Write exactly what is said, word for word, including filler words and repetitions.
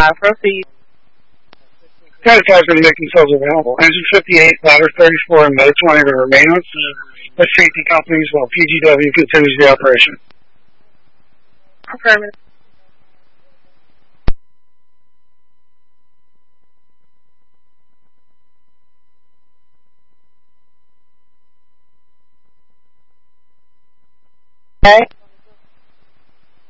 Uh, proceed. Satisfied for to make themselves available. Engine fifty-eight, ladder thirty-four, and motor twenty to remain on scene with safety companies while P G W continues the operation. Affirmative. Okay.